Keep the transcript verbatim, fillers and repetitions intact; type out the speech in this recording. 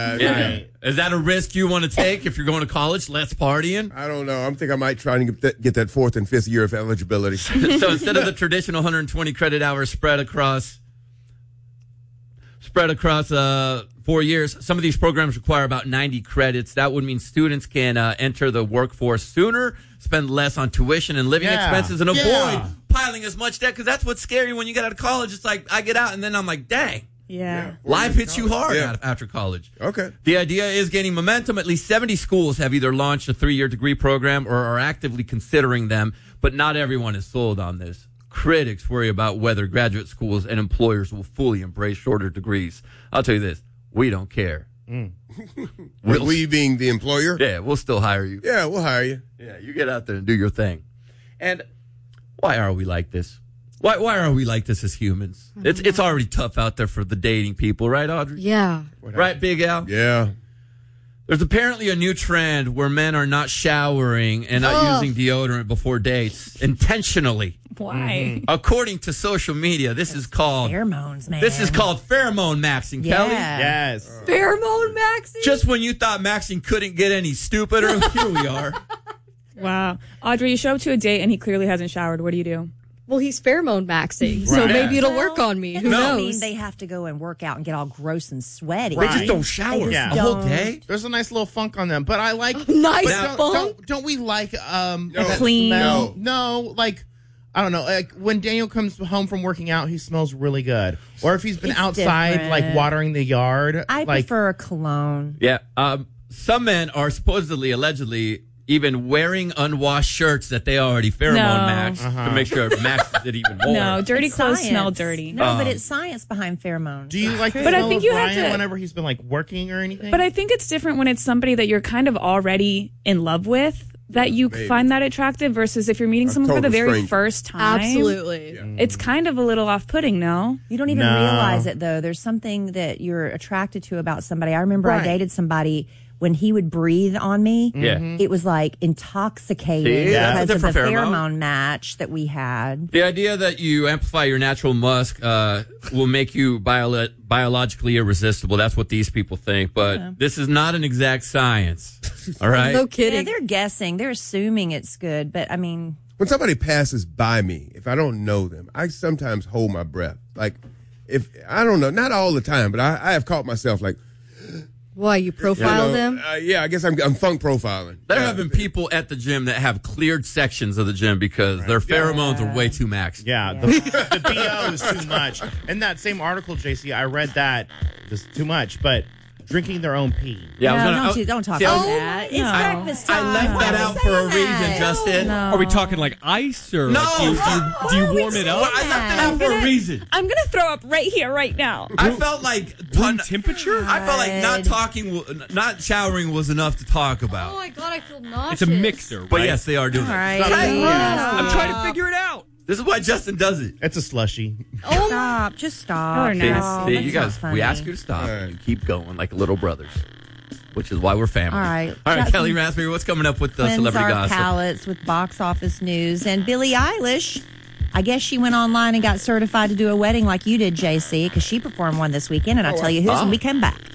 Yeah, Yeah. right. Is that a risk you want to take if you're going to college? Less partying? I don't know. I think I might try and get that, get that fourth and fifth year of eligibility. So instead of the traditional one hundred twenty credit hours spread across spread across uh, four years, some of these programs require about ninety credits. That would mean students can uh, enter the workforce sooner, spend less on tuition and living Yeah. expenses, and avoid Yeah. piling as much debt, because that's what's scary when you get out of college. It's like I get out and then I'm like, dang. Yeah. Life hits you hard Yeah. after college. Okay. The idea is gaining momentum. At least seventy schools have either launched a three-year degree program or are actively considering them, but not everyone is sold on this. Critics worry about whether graduate schools and employers will fully embrace shorter degrees. I'll tell you this. We don't care. With We'll- we being the employer? Yeah, we'll still hire you. Yeah, we'll hire you. Yeah, you get out there and do your thing. And why are we like this? Why why are we like this as humans? It's it's already tough out there for the dating people, right, Audrey? Yeah. Right, Big Al? Yeah. There's apparently a new trend where men are not showering and not Ugh. using deodorant before dates intentionally. Why? According to social media, this is called Pheromones, man. this is called pheromone maxing, Yeah. Kelly. Yes. Pheromone maxing? Just when you thought maxing couldn't get any stupider, here we are. Wow. Audrey, you show up to a date and he clearly hasn't showered. What do you do? Well, he's pheromone maxing, so Right. maybe it'll Well, work on me. that Who doesn't knows? mean they have to go and work out and get all gross and sweaty. They just Right. don't shower They just the whole don't. day. There's a nice little funk on them, but I like Nice but don't, funk? Don't, don't we like um No. that Clean. smell? No, like I don't know. Like when Daniel comes home from working out, he smells really good. Or if he's been It's outside, different. like watering the yard, I like prefer a cologne. Yeah. Um, some men are supposedly, allegedly, even wearing unwashed shirts that they already pheromone No. maxed Uh-huh. to make sure it maxes it even more. No, dirty It's clothes science. smell dirty. No, but Um, it's science behind pheromones. Do you like the But I smell think of you have Brian to- whenever he's been like working or anything? But I think it's different when it's somebody that you're kind of already in love with, that you Maybe. find that attractive, versus if you're meeting A someone for the total very stranger. first time. Absolutely. It's kind of a little off-putting, no? You don't even No. realize it, though. There's something that you're attracted to about somebody. I remember Right. I dated somebody when he would breathe on me. Yeah. It was like intoxicating See, that's a because of the different pheromone. pheromone match that we had. The idea that you amplify your natural musk uh, will make you bio- biologically irresistible. That's what these people think. But this is not an exact science. All right? No Yeah, kidding. they're guessing. They're assuming it's good, but I mean, When somebody passes by me, if I don't know them, I sometimes hold my breath. Like, if I don't know, not all the time, but I, I have caught myself like, Why, you profile you know, them? Uh, yeah, I guess I'm, I'm funk profiling. There Yeah. have been people at the gym that have cleared sections of the gym because their pheromones are way too maxed. yeah, the, the B O is too much. In that same article, J C, I read that this is too much, but drinking their own pee. Yeah, I was no, gonna- don't, oh, do, don't talk see, I was- about that. It's no. breakfast time. I left Why that are we out for a saying reason, that? Justin. No. Are we talking like ice or No. like, do you, do you, Why do you are we warm it saying up? Well, I left it out for a reason. I'm going to throw up right here, right now. I felt like Room ton- temperature? I felt like not God. talking, wa- not showering was enough to talk Oh about. my god, I feel nauseous. It's a mixer, But right? yes, they are doing All it. right. I'm trying to figure it out. This is why Justin does it. It's a slushy. Oh, Stop. Just stop. Y'all are See, nasty. see, you that's guys, not we funny. ask you to stop. All right. And you keep going like little brothers, which is why we're family. All right. All right, Justin- Kelly Raspberry, what's coming up with the Cleanse celebrity our gossip? palates with box office news. And Billie Eilish, I guess she went online and got certified to do a wedding like you did, J C, because she performed one this weekend, and I'll tell you who's Oh. when we come back.